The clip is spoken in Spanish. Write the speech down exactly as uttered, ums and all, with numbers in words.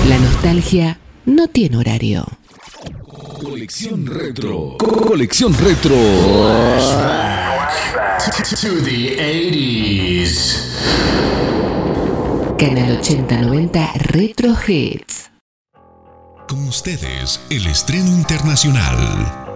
La nostalgia no tiene horario. Colección Retro. Colección Retro. To the eighties. Canal ochenta noventa Retro Hits. Con ustedes, el estreno internacional.